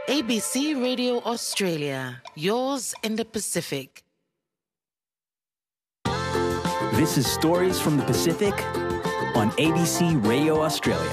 ABC Radio Australia, yours in the Pacific. This is Stories from the Pacific on ABC Radio Australia.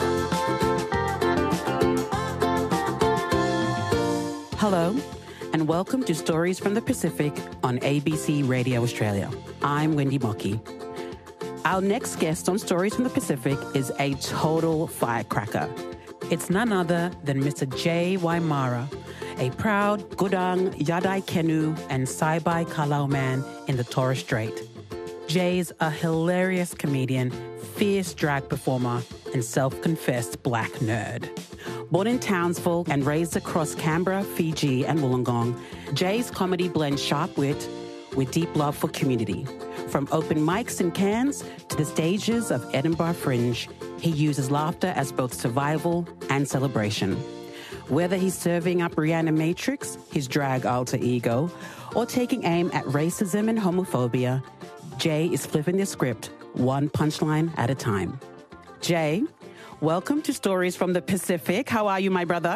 Hello, and welcome to Stories from the Pacific on ABC Radio Australia. I'm Wendy Mockey. Our next guest on Stories from the Pacific is a total firecracker. It's none other than Mr. Jay Waimara, a proud Gudang Yadai Kenu and Saibai Kalau man in the Torres Strait. Jay's a hilarious comedian, fierce drag performer, and self-confessed black nerd. Born in Townsville and raised across Canberra, Fiji, and Wollongong, Jay's comedy blends sharp wit with deep love for community. From open mics in Cairns to the stages of Edinburgh Fringe, he uses laughter as both survival and celebration. Whether he's serving up Rihanna Matrix, his drag alter ego, or taking aim at racism and homophobia, Jay is flipping the script one punchline at a time. Jay, welcome to Stories from the Pacific. How are you, my brother?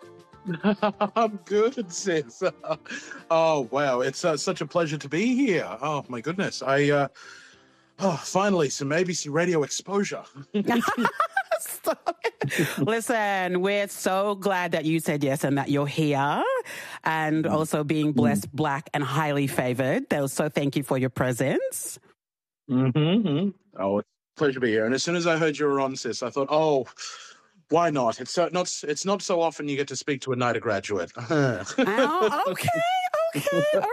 I'm good, sis. Oh, wow. It's such a pleasure to be here. Oh, my goodness. Finally, some ABC radio exposure. Stop it. Listen, we're so glad that you said yes and that you're here and also being blessed, black, and highly favored. So thank you for your presence. Mm-hmm. Oh, it's a pleasure to be here. And as soon as I heard you were on, sis, I thought, oh, why not? It's not so often you get to speak to a NIDA graduate. Oh, okay. All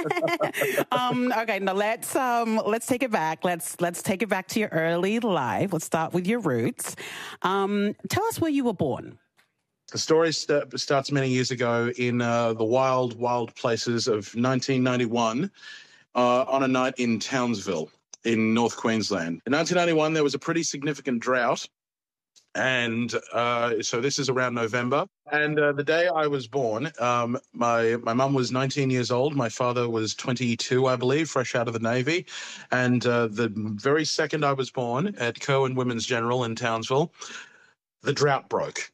right. Okay, now let's take it back. Let's take it back to your early life. Let's start with your roots. Tell us where you were born. The story starts many years ago in the wild places of 1991 on a night in Townsville in North Queensland. In 1991, there was a pretty significant drought. And so this is around November. And the day I was born, my mum was 19 years old. My father was 22, I believe, fresh out of the Navy. And the very second I was born at Kerwin Women's General in Townsville, the drought broke.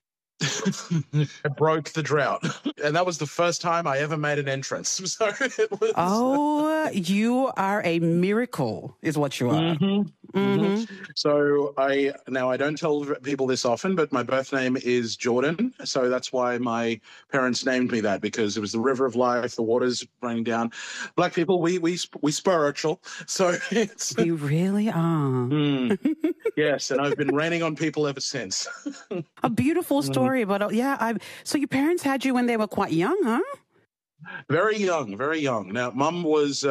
I broke the drought. And that was the first time I ever made an entrance. So it was... Oh, you are a miracle, is what you are. Mm-hmm. Mm-hmm. So I don't tell people this often, but my birth name is Jordan. So that's why my parents named me that, because it was the river of life, the waters raining down. Black people, we spiritual. So it's... You really are. Yes, and I've been raining on people ever since. A beautiful story, but so your parents had you when they were quite young, huh? Very young, very young. Now, Mum was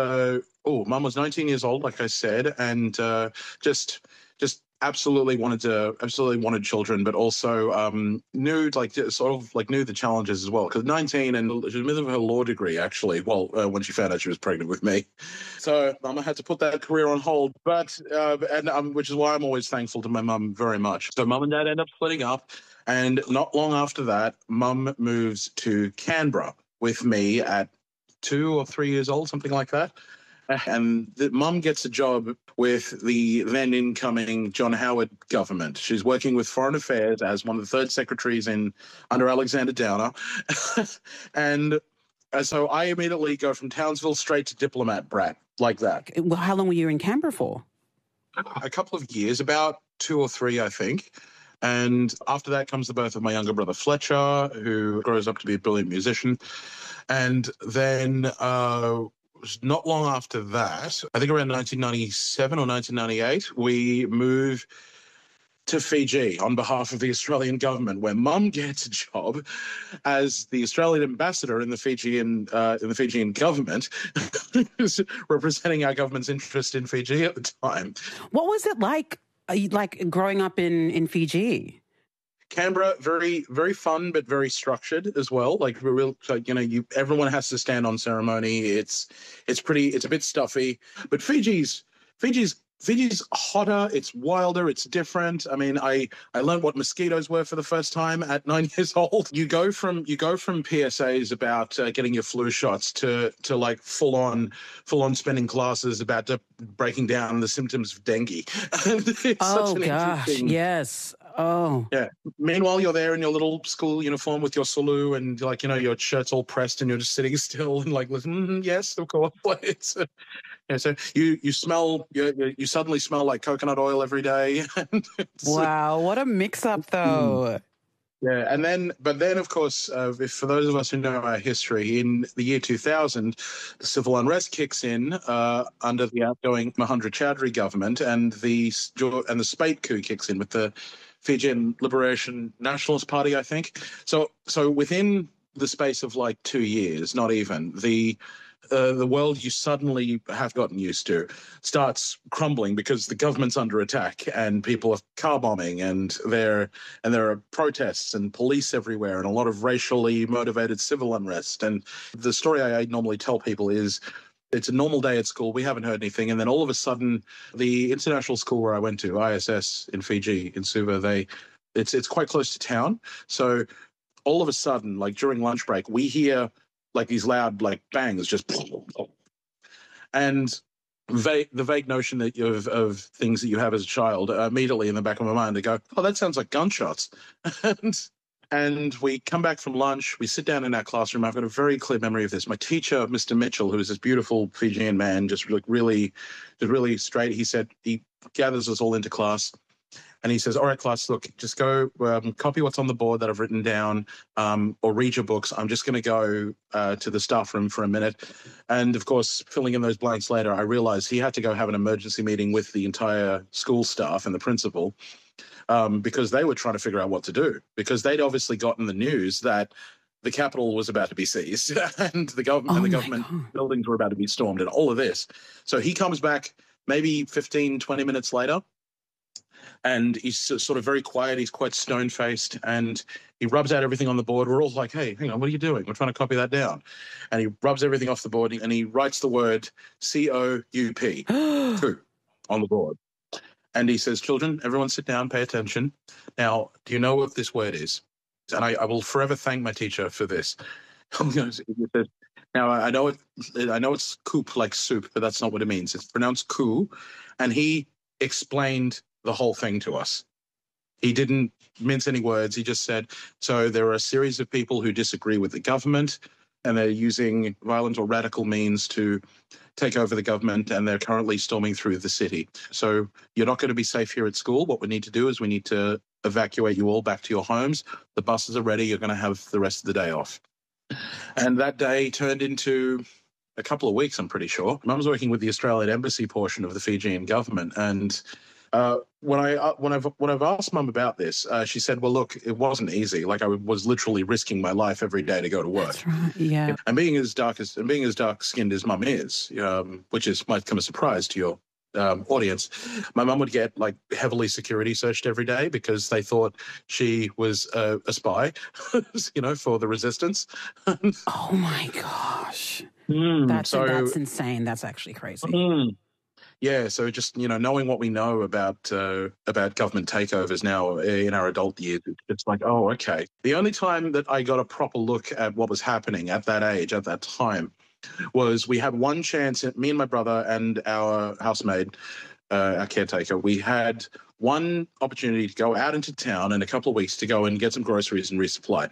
19 years old, like I said, and just absolutely wanted children, but also knew the challenges as well. Because 19, and she was in the middle of her law degree, actually. Well, when she found out she was pregnant with me, so Mum had to put that career on hold. But which is why I'm always thankful to my mum very much. So Mum and Dad end up splitting up, and not long after that, Mum moves to Canberra with me at 2 or 3 years old, something like that. And Mum gets a job with the then incoming John Howard government. She's working with Foreign Affairs as one of the third secretaries under Alexander Downer. And so I immediately go from Townsville straight to diplomat brat, like that. Well, how long were you in Canberra for? A couple of years, about 2 or 3, I think. And after that comes the birth of my younger brother, Fletcher, who grows up to be a brilliant musician. And then not long after that, I think around 1997 or 1998, we moved to Fiji on behalf of the Australian government, where Mum gets a job as the Australian ambassador in the Fijian government, representing our government's interest in Fiji at the time. What was it like growing up in Fiji? Canberra, very, very fun, but very structured as well. Everyone has to stand on ceremony. It's a bit stuffy, but Fiji's hotter, it's wilder, it's different. I mean, I learned what mosquitoes were for the first time at 9 years old. You go from PSAs about getting your flu shots to like full on spending classes about breaking down the symptoms of dengue. Oh gosh, yes. Oh. Yeah. Meanwhile, you're there in your little school uniform with your sulu and like, your shirt's all pressed and you're just sitting still and like, listen, yes, of course. It's, so you smell, you suddenly smell like coconut oil every day. Wow. What a mix up though. Yeah, but then, of course, for those of us who know our history, in the year 2000, the civil unrest kicks in under the outgoing Mahendra Chaudhry government, and the Spate coup kicks in with the Fijian Liberation Nationalist Party, I think. So within the space of like 2 years, not even, the world you suddenly have gotten used to starts crumbling because the government's under attack and people are car bombing and there are protests and police everywhere and a lot of racially motivated civil unrest. And the story I normally tell people is it's a normal day at school. We haven't heard anything. And then all of a sudden, the international school where I went to, ISS in Fiji, in Suva, it's quite close to town. So all of a sudden, like during lunch break, we hear like these loud like bangs, just and the vague notion that of things that you have as a child immediately in the back of my mind to go, oh, that sounds like gunshots. and we come back from lunch, we sit down in our classroom. I've got a very clear memory of this. My teacher, Mr. Mitchell, who is this beautiful Fijian man, just really straight. He said, he gathers us all into class. And he says, all right, class, look, just go copy what's on the board that I've written down or read your books. I'm just going to go to the staff room for a minute. And, of course, filling in those blanks later, I realized he had to go have an emergency meeting with the entire school staff and the principal because they were trying to figure out what to do, because they'd obviously gotten the news that the capital was about to be seized and the government buildings were about to be stormed and all of this. So he comes back maybe 15, 20 minutes later. And he's sort of very quiet. He's quite stone-faced, and he rubs out everything on the board. We're all like, hey, hang on, what are you doing? We're trying to copy that down. And he rubs everything off the board, and he writes the word C-O-U-P, coup, on the board. And he says, children, everyone sit down, pay attention. Now, do you know what this word is? And I will forever thank my teacher for this. He says, now, I know it's coop like soup, but that's not what it means. It's pronounced coup. And he explained the whole thing to us. He didn't mince any words. He just said, so there are a series of people who disagree with the government and they're using violent or radical means to take over the government, and they're currently storming through the city. So you're not going to be safe here at school. What we need to do is we need to evacuate you all back to your homes. The buses are ready. You're going to have the rest of the day off. And that day turned into a couple of weeks, I'm pretty sure. Mum was working with the Australian embassy portion of the Fijian government, and when I've asked Mum about this, she said, "Well, look, it wasn't easy. Like I was literally risking my life every day to go to work." That's right. Yeah. And being as dark-skinned as Mum is, which might come as a surprise to your audience, my mum would get like heavily security searched every day because they thought she was a spy, for the resistance. Oh my gosh, that's insane. That's actually crazy. Yeah, so just knowing what we know about government takeovers now in our adult years, it's like, oh, okay. The only time that I got a proper look at what was happening at that age, at that time, was we had one chance. Me and my brother and our housemaid, our caretaker, we had one opportunity to go out into town in a couple of weeks to go and get some groceries and resupply.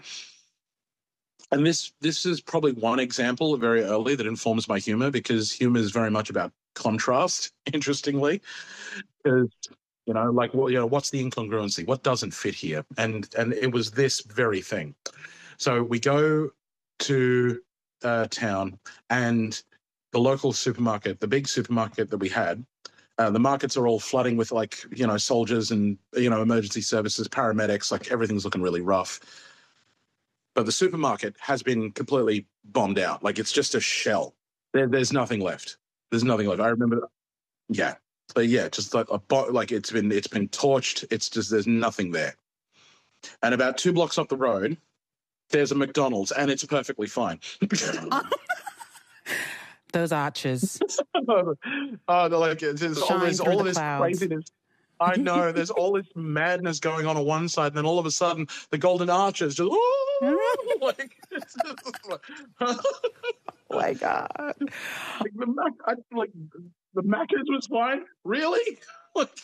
And this is probably one example very early that informs my humor, because humor is very much about contrast, interestingly, because what's the incongruency? What doesn't fit here? And it was this very thing. So we go to town, and the local supermarket, the big supermarket that we had, the markets are all flooding with soldiers and emergency services, paramedics, like everything's looking really rough. But the supermarket has been completely bombed out. Like it's just a shell. There's nothing left. There's nothing left. I remember, yeah. But yeah, just like it's been torched. It's just there's nothing there. And about 2 blocks up the road, there's a McDonald's, and it's perfectly fine. Those arches. There's all of this craziness. I know. There's all this madness going on one side, and then all of a sudden, the Golden Arches just. Oh my God! The Macca's was fine. Really?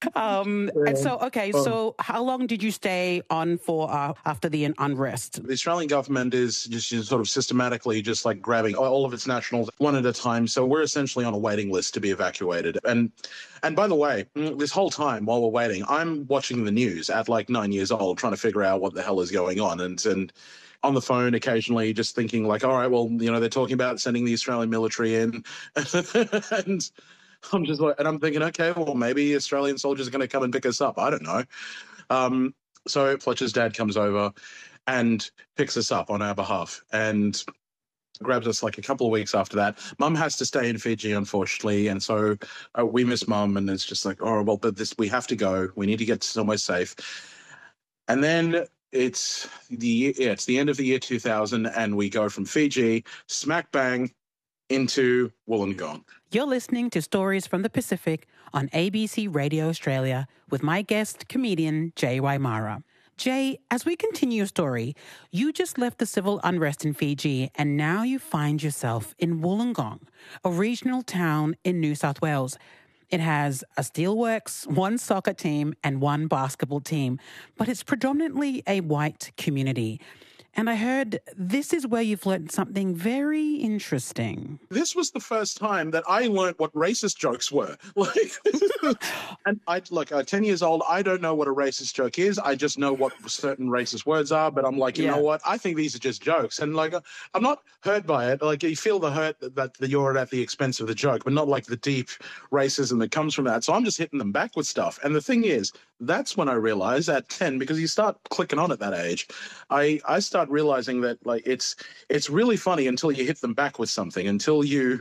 And so, okay, so how long did you stay on for after the unrest? The Australian government is just sort of systematically just like grabbing all of its nationals one at a time. So we're essentially on a waiting list to be evacuated. And by the way, this whole time while we're waiting, I'm watching the news at like 9 years old, trying to figure out what the hell is going on. And on the phone occasionally just thinking like, all right, well, you know, they're talking about sending the Australian military in. And I'm just like, and I'm thinking, okay, well, maybe Australian soldiers are going to come and pick us up. I don't know. So Fletcher's dad comes over and picks us up on our behalf and grabs us like a couple of weeks after that. Mum has to stay in Fiji, unfortunately. And so we miss Mum, and it's just like, oh, well, but we have to go. We need to get somewhere safe. And then it's the end of the year 2000, and we go from Fiji, smack bang, into Wollongong. You're listening to Stories from the Pacific on ABC Radio Australia with my guest, comedian Jay Waimara. Jay, as we continue your story, you just left the civil unrest in Fiji and now you find yourself in Wollongong, a regional town in New South Wales. It has a steelworks, one soccer team and one basketball team, but it's predominantly a white community. And I heard this is where you've learned something very interesting. This was the first time that I learned what racist jokes were. And 10 years old, I don't know what a racist joke is. I just know what certain racist words are. But I'm like, you know what? I think these are just jokes. And like, I'm not hurt by it. Like, you feel the hurt that you're at the expense of the joke, but not like the deep racism that comes from that. So I'm just hitting them back with stuff. And the thing is, that's when I realized at 10, because you start clicking on at that age, I start realizing that like it's really funny until you hit them back with something, until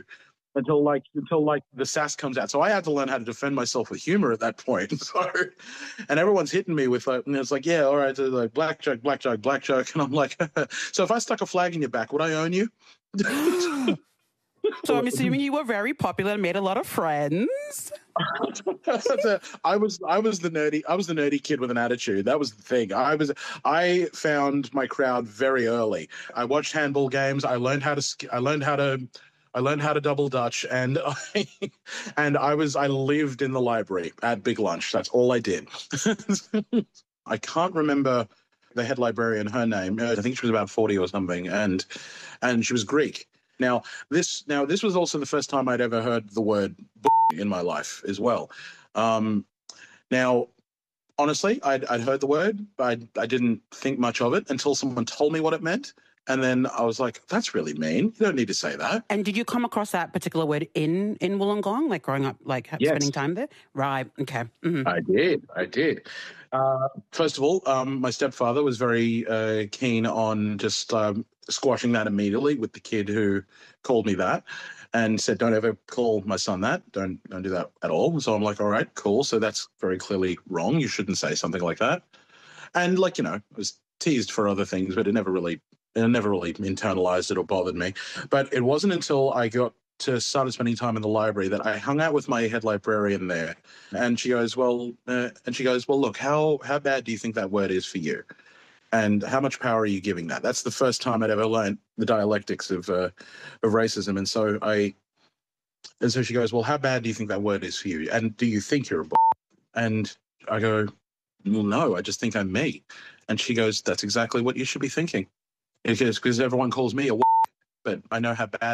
the sass comes out. So I had to learn how to defend myself with humor at that point. So, and everyone's hitting me with like, and it's like, yeah, all right, so like black joke, and I'm like, so if I stuck a flag in your back, would I own you? So I'm assuming you were very popular and made a lot of friends. I was the nerdy kid with an attitude. That was the thing. I found my crowd very early. I watched handball games. I learned how to double dutch, and I lived in the library at Big Lunch. That's all I did. I can't remember the head librarian, her name. I think she was about 40 or something, and she was Greek. Now this was also the first time I'd ever heard the word in my life as well. Now, honestly, I'd heard the word, but I didn't think much of it until someone told me what it meant. And then I was like, that's really mean. You don't need to say that. And did you come across that particular word in Wollongong, like growing up, like spending time there? Right, okay. Mm-hmm. I did. First of all, my stepfather was very keen on just squashing that immediately with the kid who called me that and said, don't ever call my son that. Don't do that at all. So I'm like, all right, cool. So that's very clearly wrong. You shouldn't say something like that. And like, I was teased for other things, but it never really internalized it or bothered me. But it wasn't until I got to started spending time in the library that I hung out with my head librarian there. And she goes, well, look, how bad do you think that word is for you? And how much power are you giving that? That's the first time I'd ever learned the dialectics of racism. And so she goes, well, how bad do you think that word is for you? And do you think you're a And I go, well, no, I just think I'm me. And she goes, that's exactly what you should be thinking. Because everyone calls me a but I know how bad